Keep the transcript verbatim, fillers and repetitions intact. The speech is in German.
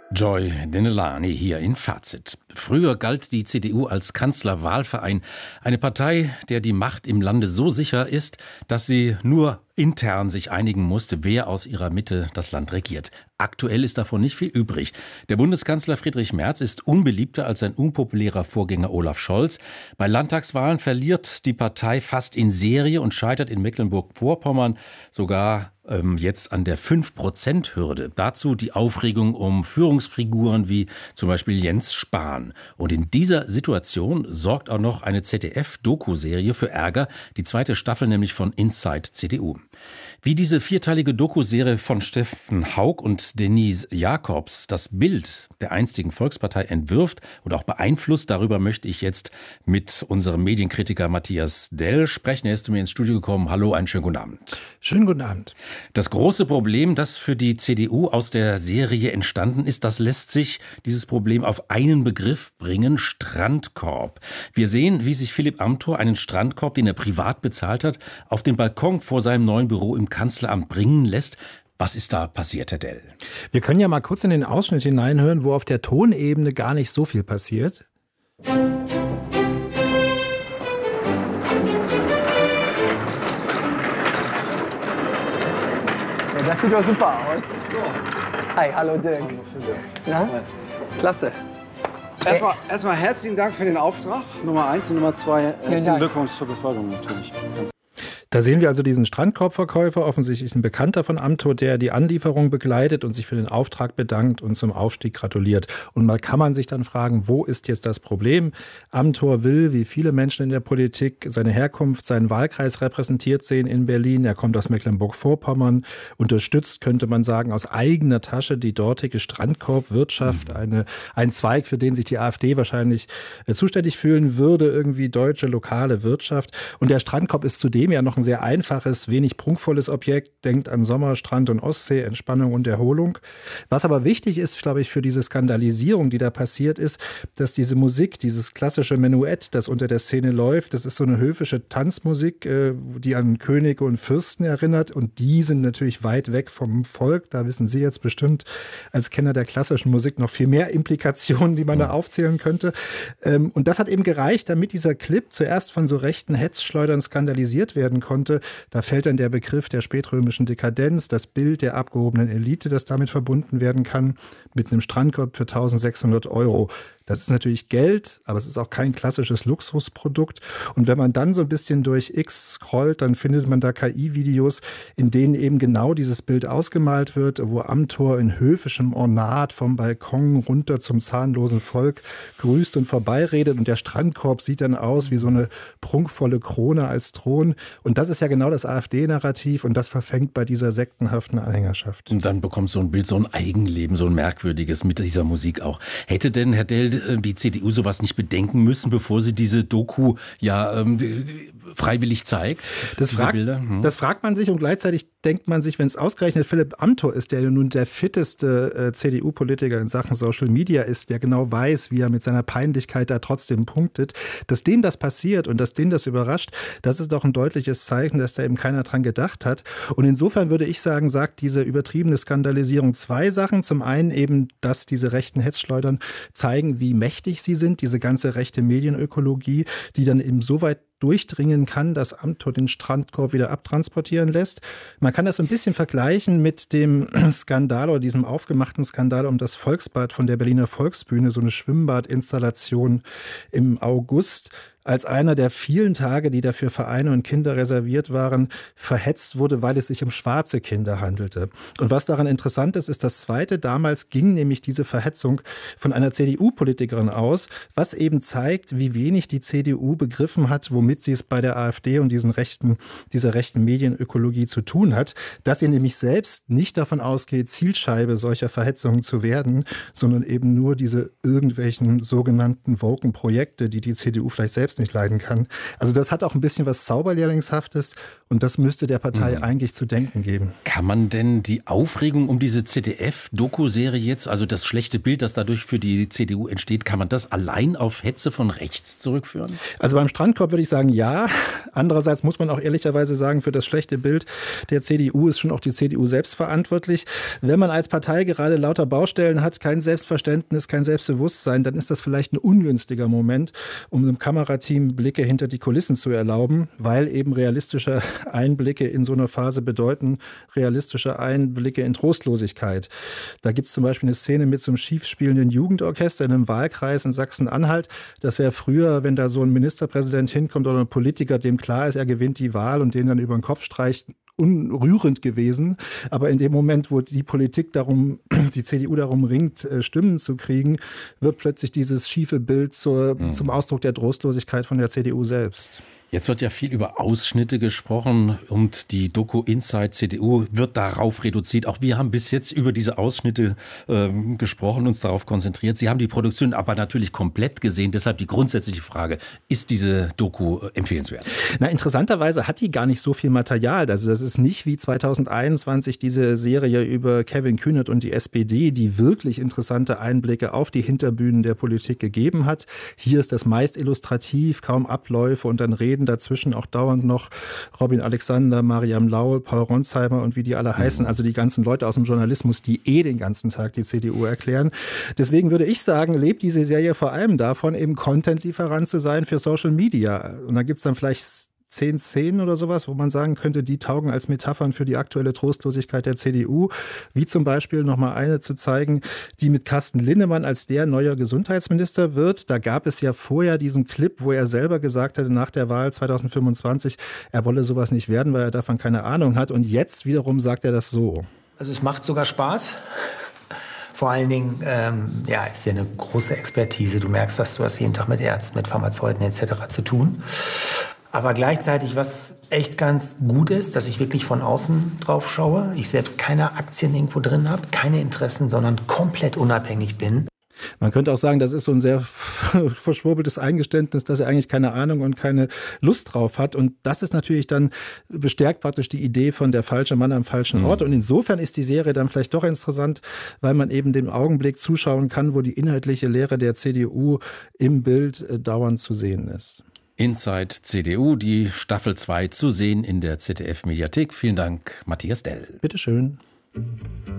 Joy Denelani hier in Fazit. Früher galt die C D U als Kanzlerwahlverein, eine Partei, der die Macht im Lande so sicher ist, dass sie nur intern sich einigen musste, wer aus ihrer Mitte das Land regiert. Aktuell ist davon nicht viel übrig. Der Bundeskanzler Friedrich Merz ist unbeliebter als sein unpopulärer Vorgänger Olaf Scholz. Bei Landtagswahlen verliert die Partei fast in Serie und scheitert in Mecklenburg-Vorpommern sogar ähm, jetzt an der fünf Prozent Hürde. Dazu die Aufregung um Führungsfiguren wie zum Beispiel Jens Spahn. Und in dieser Situation sorgt auch noch eine Z D F-Doku-Serie für Ärger, die zweite Staffel nämlich von Inside C D U. Wie diese vierteilige Doku-Serie von Steffen Haug und Denise Jacobs das Bild der einstigen Volkspartei entwirft und auch beeinflusst, darüber möchte ich jetzt mit unserem Medienkritiker Matthias Dell sprechen. Er ist zu mir ins Studio gekommen. Hallo, einen schönen guten Abend. Schönen guten Abend. Das große Problem, das für die C D U aus der Serie entstanden ist, das lässt sich dieses Problem auf einen Begriff bringen: Strandkorb. Wir sehen, wie sich Philipp Amthor einen Strandkorb, den er privat bezahlt hat, auf den Balkon vor seinem neuen Büro im Kanzleramt bringen lässt. Was ist da passiert, Herr Dell? Wir können ja mal kurz in den Ausschnitt hineinhören, wo auf der Tonebene gar nicht so viel passiert. Ja, das sieht doch super aus. Hi, hallo Dirk. Hallo Philipp. Na? Klasse. Erstmal, erstmal herzlichen Dank für den Auftrag, Nummer eins, und Nummer zwei, herzlichen Glückwunsch zur Beförderung natürlich. Da sehen wir also diesen Strandkorbverkäufer, offensichtlich ein Bekannter von Amthor, der die Anlieferung begleitet und sich für den Auftrag bedankt und zum Aufstieg gratuliert. Und mal kann man sich dann fragen, wo ist jetzt das Problem? Amthor will, wie viele Menschen in der Politik, seine Herkunft, seinen Wahlkreis repräsentiert sehen in Berlin. Er kommt aus Mecklenburg-Vorpommern, unterstützt, könnte man sagen, aus eigener Tasche die dortige Strandkorbwirtschaft, eine, ein Zweig, für den sich die AfD wahrscheinlich äh, zuständig fühlen würde, irgendwie deutsche, lokale Wirtschaft. Und der Strandkorb ist zudem ja noch ein sehr einfaches, wenig prunkvolles Objekt. Denkt an Sommer, Strand und Ostsee, Entspannung und Erholung. Was aber wichtig ist, glaube ich, für diese Skandalisierung, die da passiert ist, dass diese Musik, dieses klassische Menuett, das unter der Szene läuft, das ist so eine höfische Tanzmusik, die an Könige und Fürsten erinnert. Und die sind natürlich weit weg vom Volk. Da wissen Sie jetzt bestimmt als Kenner der klassischen Musik noch viel mehr Implikationen, die man da aufzählen könnte. Und das hat eben gereicht, damit dieser Clip zuerst von so rechten Hetzschleudern skandalisiert werden konnte. Da fällt dann der Begriff der spätrömischen Dekadenz, das Bild der abgehobenen Elite, das damit verbunden werden kann, mit einem Strandkorb für eintausendsechshundert Euro. Das ist natürlich Geld, aber es ist auch kein klassisches Luxusprodukt. Und wenn man dann so ein bisschen durch X scrollt, dann findet man da K I-Videos, in denen eben genau dieses Bild ausgemalt wird, wo Amthor in höfischem Ornat vom Balkon runter zum zahnlosen Volk grüßt und vorbeiredet. Und der Strandkorb sieht dann aus wie so eine prunkvolle Krone als Thron. Und das ist ja genau das AfD-Narrativ und das verfängt bei dieser sektenhaften Anhängerschaft. Und dann bekommt so ein Bild so ein Eigenleben, so ein merkwürdiges mit dieser Musik auch. Hätte denn, Herr Dell, die C D U sowas nicht bedenken müssen, bevor sie diese Doku ja ähm, freiwillig zeigt? Das, diese fragt, Bilder? Hm. das fragt man sich und gleichzeitig denkt man sich, wenn es ausgerechnet Philipp Amthor ist, der nun der fitteste äh, C D U-Politiker in Sachen Social Media ist, der genau weiß, wie er mit seiner Peinlichkeit da trotzdem punktet, dass dem das passiert und dass den das überrascht, das ist doch ein deutliches Zeichen, dass da eben keiner dran gedacht hat. Und insofern würde ich sagen, sagt diese übertriebene Skandalisierung zwei Sachen. Zum einen eben, dass diese rechten Hetzschleudern zeigen, wie mächtig sie sind, diese ganze rechte Medienökologie, die dann eben so weit durchdringen kann, dass Amthor den Strandkorb wieder abtransportieren lässt. Man kann das so ein bisschen vergleichen mit dem Skandal oder diesem aufgemachten Skandal um das Volksbad von der Berliner Volksbühne, so eine Schwimmbadinstallation im August, als einer der vielen Tage, die dafür Vereine und Kinder reserviert waren, verhetzt wurde, weil es sich um schwarze Kinder handelte. Und was daran interessant ist, ist das Zweite. Damals ging nämlich diese Verhetzung von einer C D U-Politikerin aus, was eben zeigt, wie wenig die C D U begriffen hat, womit sie es bei der AfD und diesen rechten, dieser rechten Medienökologie zu tun hat, dass sie nämlich selbst nicht davon ausgeht, Zielscheibe solcher Verhetzungen zu werden, sondern eben nur diese irgendwelchen sogenannten woken Projekte, die die C D U vielleicht selbst selbst nicht leiden kann. Also das hat auch ein bisschen was Zauberlehrlingshaftes und das müsste der Partei mhm. eigentlich zu denken geben. Kann man denn die Aufregung um diese Z D F-Doku-Serie jetzt, also das schlechte Bild, das dadurch für die C D U entsteht, kann man das allein auf Hetze von rechts zurückführen? Also beim Strandkorb würde ich sagen, ja. Andererseits muss man auch ehrlicherweise sagen, für das schlechte Bild der C D U ist schon auch die C D U selbst verantwortlich. Wenn man als Partei gerade lauter Baustellen hat, kein Selbstverständnis, kein Selbstbewusstsein, dann ist das vielleicht ein ungünstiger Moment, um einem Kamerateam Blicke hinter die Kulissen zu erlauben, weil eben realistische Einblicke in so einer Phase bedeuten, realistische Einblicke in Trostlosigkeit. Da gibt es zum Beispiel eine Szene mit so einem schief spielenden Jugendorchester in einem Wahlkreis in Sachsen-Anhalt. Das wäre früher, wenn da so ein Ministerpräsident hinkommt oder ein Politiker, dem klar ist, er gewinnt die Wahl und den dann über den Kopf streicht, unrührend gewesen. Aber in dem Moment, wo die Politik darum, die C D U darum ringt, Stimmen zu kriegen, wird plötzlich dieses schiefe Bild zur, mhm. zum Ausdruck der Trostlosigkeit von der C D U selbst. Jetzt wird ja viel über Ausschnitte gesprochen und die Doku Inside C D U wird darauf reduziert. Auch wir haben bis jetzt über diese Ausschnitte äh, gesprochen, uns darauf konzentriert. Sie haben die Produktion aber natürlich komplett gesehen. Deshalb die grundsätzliche Frage, ist diese Doku empfehlenswert? Na, interessanterweise hat die gar nicht so viel Material. Also das ist nicht wie zweitausendeinundzwanzig diese Serie über Kevin Kühnert und die S P D, die wirklich interessante Einblicke auf die Hinterbühnen der Politik gegeben hat. Hier ist das meist illustrativ, kaum Abläufe und dann reden dazwischen auch dauernd noch Robin Alexander, Mariam Laul, Paul Ronsheimer und wie die alle heißen, also die ganzen Leute aus dem Journalismus, die eh den ganzen Tag die C D U erklären. Deswegen würde ich sagen, lebt diese Serie vor allem davon, eben Content-Lieferant zu sein für Social Media. Und da gibt es dann vielleicht zehn Szenen oder sowas, wo man sagen könnte, die taugen als Metaphern für die aktuelle Trostlosigkeit der C D U. Wie zum Beispiel nochmal eine zu zeigen, die mit Carsten Linnemann als der neuer Gesundheitsminister wird. Da gab es ja vorher diesen Clip, wo er selber gesagt hatte, nach der Wahl zweitausendfünfundzwanzig, er wolle sowas nicht werden, weil er davon keine Ahnung hat. Und jetzt wiederum sagt er das so. Also es macht sogar Spaß. Vor allen Dingen, ähm, ja, ist ja eine große Expertise. Du merkst, dass du hast jeden Tag mit Ärzten, mit Pharmazeuten et cetera zu tun. Aber gleichzeitig, was echt ganz gut ist, dass ich wirklich von außen drauf schaue. Ich selbst keine Aktien irgendwo drin habe, keine Interessen, sondern komplett unabhängig bin. Man könnte auch sagen, das ist so ein sehr verschwurbeltes Eingeständnis, dass er eigentlich keine Ahnung und keine Lust drauf hat. Und das ist natürlich dann bestärkt praktisch die Idee von der falsche Mann am falschen Ort. Und insofern ist die Serie dann vielleicht doch interessant, weil man eben dem Augenblick zuschauen kann, wo die inhaltliche Lehre der C D U im Bild dauernd zu sehen ist. Inside C D U, die Staffel zwei zu sehen in der Z D F-Mediathek. Vielen Dank, Matthias Dell. Bitteschön.